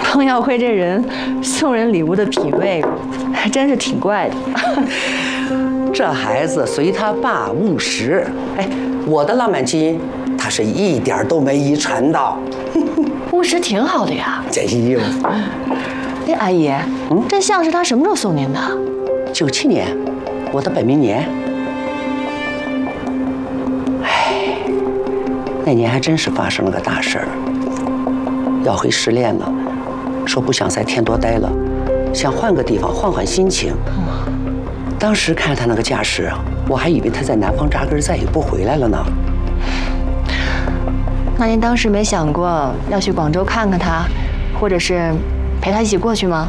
孟耀辉这人送人礼物的品味还真是挺怪的。 这孩子随他爸务实，哎，我的浪漫基因他是一点都没遗传到。 务实挺好的呀。 哎呦， 哎，阿姨，这像是他什么时候送您的 ？97年，我的本命年。哎，那年还真是发生了个大事儿。耀辉失恋了，说不想在天多待了，想换个地方换换心情。当时看他那个架势，我还以为他在南方扎根，再也不回来了呢。 那您当时没想过要去广州看看他，或者是陪他一起过去吗？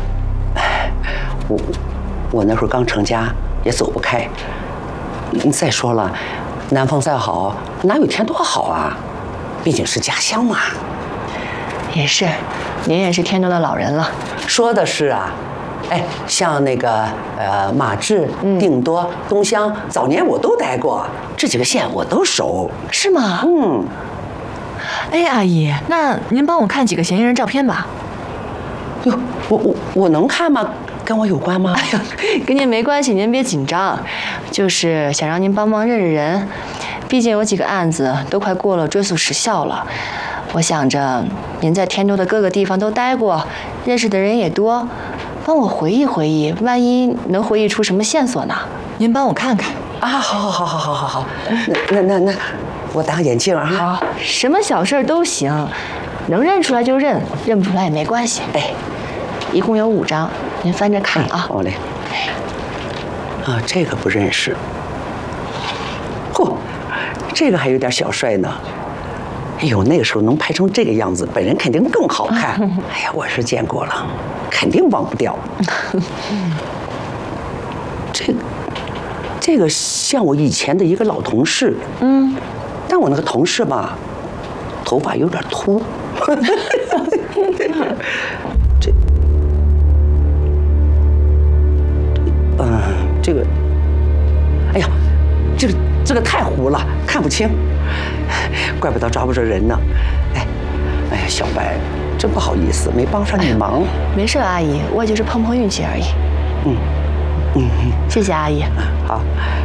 我那会儿刚成家，也走不开。再说了，南方再好，哪有天多好啊？毕竟是家乡嘛。 也是，您也是天多的老人了。 说的是啊。哎，像那个马治、定多、东乡，早年我都待过，这几个县我都熟。 是吗？哎，阿姨，那您帮我看几个嫌疑人照片吧。 哟，我能看吗？跟我有关吗？ 哎呦，跟您没关系，您别紧张，就是想让您帮忙认认人，毕竟有几个案子都快过了追诉时效了。我想着您在天都的各个地方都待过，认识的人也多。帮我回忆回忆，万一能回忆出什么线索呢？您帮我看看啊！好，那，我戴个眼镜啊。 好，什么小事都行，能认出来就认，认不出来也没关系。哎，一共有5张，您翻着看啊。 好嘞。啊，这个不认识。嚯，这个还有点小帅呢。哎呦，那个时候能拍成这个样子，本人肯定更好看。哎呀，我是见过了，肯定忘不掉。这个像我以前的一个老同事。但我那个同事吧，头发有点秃。这个，哎呀，这个太糊了，看不清。怪不得抓不着人呢。哎呀，小白，真不好意思，没帮上你忙。 没事，阿姨，我也就是碰碰运气而已。谢谢阿姨。 好。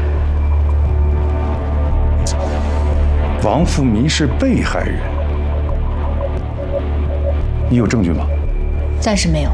王富民是被害人，你有证据吗？ 暂时没有。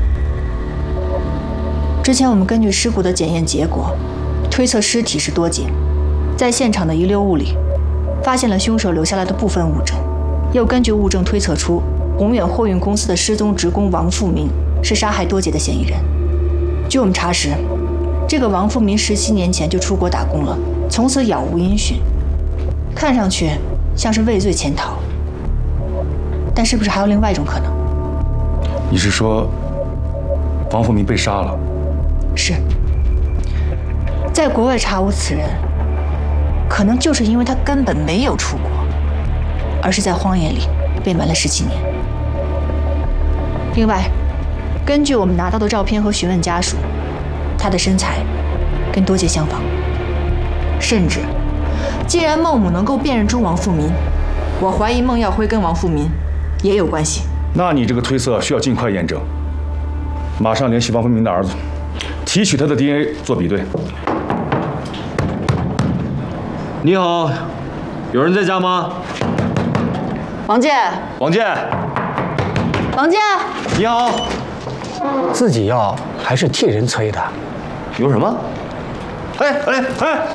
之前我们根据尸骨的检验结果，推测尸体是多劫，在现场的遗留物里发现了凶手留下来的部分物证，又根据物证推测出宏远货运公司的失踪职工王富民是杀害多劫的嫌疑人。据我们查实，这个王富民17年前就出国打工了，从此杳无音讯，看上去像是畏罪潜逃。但是不是还有另外一种可能？ 你是说王富民被杀了？ 是。在国外查无此人，可能就是因为他根本没有出国，而是在荒野里被埋了17年。另外，根据我们拿到的照片和询问家属，他的身材跟多杰相仿，甚至，既然孟母能够辨认出王富民，我怀疑孟耀辉跟王富民也有关系。 那你这个推测需要尽快验证，马上联系王富民的儿子，提取他的 DNA 做比对。 你好，有人在家吗？ 王健， 王健， 王健， 你好。 自己要还是替人催的？ 有什么？哎，